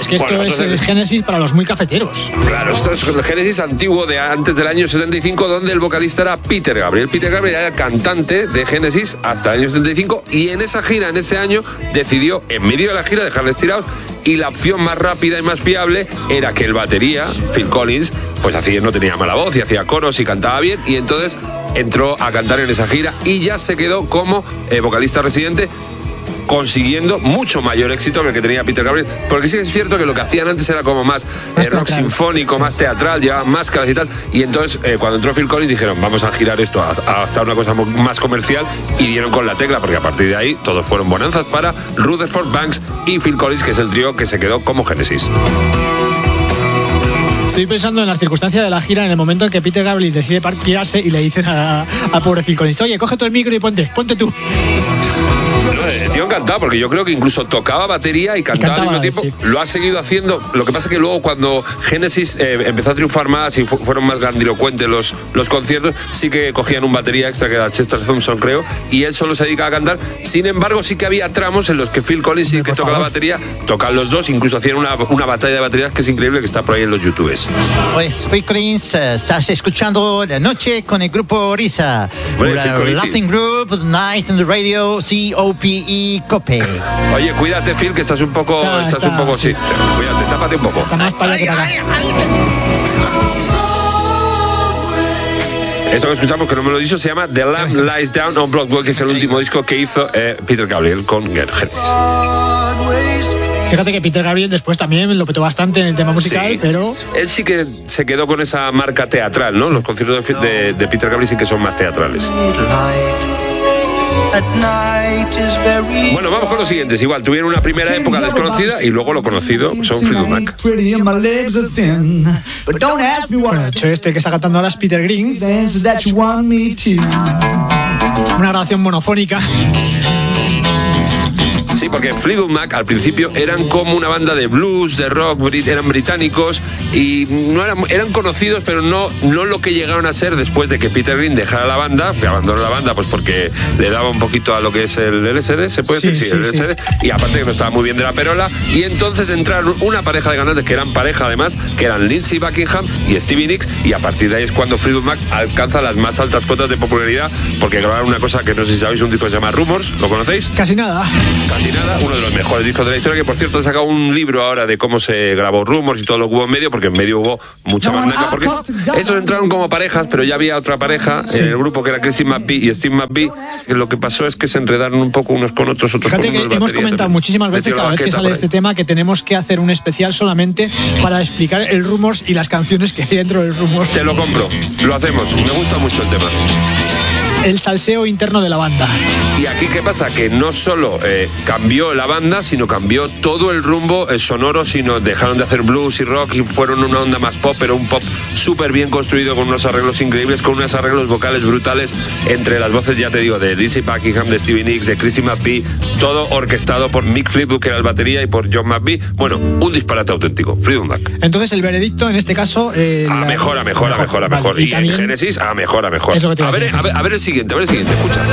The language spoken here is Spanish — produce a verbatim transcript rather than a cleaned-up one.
que esto bueno, es el Genesis para los muy cafeteros. Claro, esto es el Genesis antiguo de antes del año setenta y cinco, donde el vocalista era Peter Gabriel. Peter Gabriel era cantante de Genesis hasta el año setenta y cinco, y en esa gira, en ese año, decidió, en medio de la gira, dejarles tirados, y la opción más rápida y más fiable era que el batería, Phil Collins, pues hacía, no tenía mala voz y hacía coros y cantaba bien, y entonces entró a cantar en esa gira y ya se quedó como eh, vocalista residente, consiguiendo mucho mayor éxito que el que tenía Peter Gabriel, porque sí es cierto que lo que hacían antes era como más, más eh, rock teatral, sinfónico, sí, más teatral, llevaban máscaras y tal, y entonces eh, cuando entró Phil Collins dijeron, vamos a girar esto hasta una cosa más comercial, y dieron con la tecla, porque a partir de ahí todos fueron bonanzas para Rutherford Banks y Phil Collins, que es el trío que se quedó como Genesis. Estoy pensando en las circunstancias de la gira, en el momento en que Peter Gabriel decide parquearse y le dicen a, a pobre Phil Collins, oye, coge tú el micro y ponte, ponte tú. El tío encantado, porque yo creo que incluso tocaba batería y cantaba, y cantaba al mismo tiempo. Sí. Lo ha seguido haciendo. Lo que pasa es que luego, cuando Genesis eh, empezó a triunfar más y fu- fueron más grandilocuentes los, los conciertos, sí que cogían un batería extra, que era Chester Thompson, creo, y él solo se dedicaba a cantar. Sin embargo, sí que había tramos en los que Phil Collins sí que toca la batería, tocan los dos, incluso hacían una, una batalla de baterías que es increíble, que está por ahí en los YouTubes. Pues Phil Collins, uh, estás escuchando La Noche con el grupo Risa. Laughing Group, Night in the Radio, C O P E, Cope. Oye, cuídate, Phil, que estás un poco, está, estás está, un poco, sí. sí. Cuídate, tápate un poco. Está más para allá que para acá. Esto que escuchamos, que no me lo he dicho, se llama The Lamb Lies Down on Broadway, que es el último disco que hizo eh, Peter Gabriel con Genesis. Fíjate que Peter Gabriel después también lo petó bastante en el tema musical, sí, pero... Él sí que se quedó con esa marca teatral, ¿no? Sí. Los conciertos de, de, de Peter Gabriel sí que son más teatrales. Bueno, vamos con los siguientes. Igual, tuvieron una primera época desconocida y luego lo conocido son Fleetwood Mac. Bueno, de hecho, este que está cantando ahora es Peter Green. Una grabación monofónica. Sí, porque Fleetwood Mac al principio eran como una banda de blues, de rock, eran británicos y no eran, eran conocidos, pero no, no lo que llegaron a ser después de que Peter Green dejara la banda, que abandonó la banda pues porque le daba un poquito a lo que es el L S D, ¿se puede decir? Sí, sí, el L S D, sí. Y aparte que no estaba muy bien de la perola, y entonces entraron una pareja de cantantes que eran pareja además, que eran Lindsey Buckingham y Stevie Nicks, y a partir de ahí es cuando Fleetwood Mac alcanza las más altas cotas de popularidad, porque grabaron una cosa que no sé si sabéis, un disco que se llama Rumors, ¿lo conocéis? Casi nada. Casi nada, uno de los mejores discos de la historia, que por cierto ha sacado un libro ahora de cómo se grabó Rumors y todo lo que hubo en medio, porque en medio hubo mucha más naca, porque esos entraron como parejas, pero ya había otra pareja sí. en el grupo que era Christine McVie y Steve McVie, que lo que pasó es que se enredaron un poco unos con otros, otros Fíjate con unos. Que hemos comentado también. muchísimas veces cada vez que sale este tema que tenemos que hacer un especial solamente para explicar el Rumors y las canciones que hay dentro del Rumors. Te lo compro, lo hacemos, me gusta mucho el tema. El salseo interno de la banda. Y aquí, ¿qué pasa? Que no solo eh, cambió la banda, sino cambió todo el rumbo eh, sonoro, sino dejaron de hacer blues y rock y fueron una onda más pop, pero un pop súper bien construido, con unos arreglos increíbles, con unos arreglos vocales brutales entre las voces, ya te digo, de Lindsey Buckingham, de Stevie Nicks, de Christine McVie, todo orquestado por Mick Fleetwood, que era el batería, y por John McVie. Bueno, un disparate auténtico, Fleetwood Mac. Entonces el veredicto, en este caso... Eh, a la... mejor, a mejor, a mejor, a mejor. Vale, Y, y también... en Genesis, a mejor, a mejor. Es lo que te a, ver, a, ver, a ver el siguiente, a ver el siguiente, escucha.